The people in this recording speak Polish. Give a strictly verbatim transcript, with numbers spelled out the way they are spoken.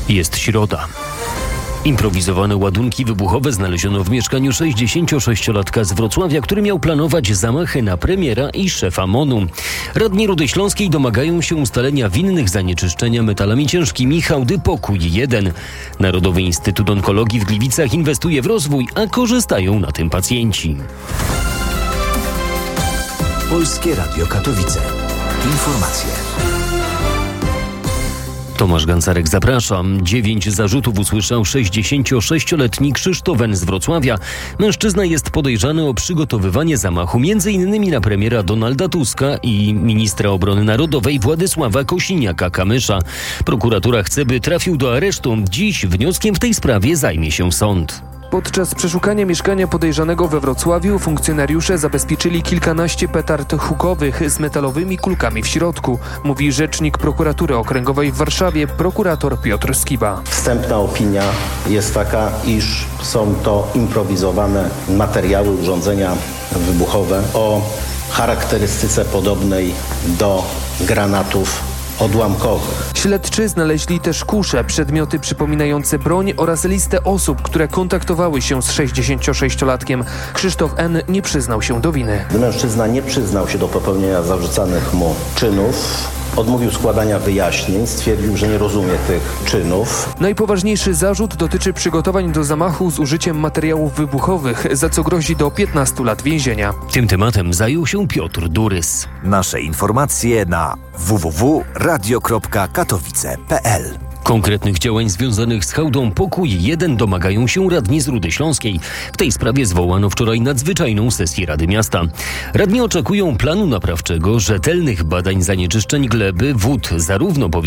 Jest środa. Improwizowane ładunki wybuchowe znaleziono w mieszkaniu sześćdziesięciosześciolatka z Wrocławia, który miał planować zamachy na premiera i szefa MON-u. Radni Rudy Śląskiej domagają się ustalenia winnych zanieczyszczenia metalami ciężkimi hałdy Pokój jeden. Narodowy Instytut Onkologii w Gliwicach inwestuje w rozwój, a korzystają na tym pacjenci. Polskie Radio Katowice. Informacje. Tomasz Gancarek, zapraszam. Dziewięć zarzutów usłyszał sześćdziesięciosześcioletni Krzysztof N. z Wrocławia. Mężczyzna jest podejrzany o przygotowywanie zamachu między innymi na premiera Donalda Tuska i ministra obrony narodowej Władysława Kosiniaka-Kamysza. Prokuratura chce, by trafił do aresztu. Dziś wnioskiem w tej sprawie zajmie się sąd. Podczas przeszukania mieszkania podejrzanego we Wrocławiu funkcjonariusze zabezpieczyli kilkanaście petard hukowych z metalowymi kulkami w środku, mówi rzecznik prokuratury okręgowej w Warszawie, prokurator Piotr Skiba. Wstępna opinia jest taka, iż są to improwizowane materiały, urządzenia wybuchowe o charakterystyce podobnej do granatów odłamkowych. Śledczy znaleźli też kusze, przedmioty przypominające broń oraz listę osób, które kontaktowały się z sześćdziesięciosześciolatkiem. Krzysztof N. nie przyznał się do winy. Mężczyzna nie przyznał się do popełnienia zarzucanych mu czynów. Odmówił składania wyjaśnień, stwierdził, że nie rozumie tych czynów. Najpoważniejszy zarzut dotyczy przygotowań do zamachu z użyciem materiałów wybuchowych, za co grozi do piętnastu lat więzienia. Tym tematem zajął się Piotr Durys. Nasze informacje na w w w kropka radio kropka katowice kropka p l. Konkretnych działań związanych z hałdą Pokój jeden domagają się radni z Rudy Śląskiej. W tej sprawie zwołano wczoraj nadzwyczajną sesję Rady Miasta. Radni oczekują planu naprawczego, rzetelnych badań zanieczyszczeń gleby, wód, zarówno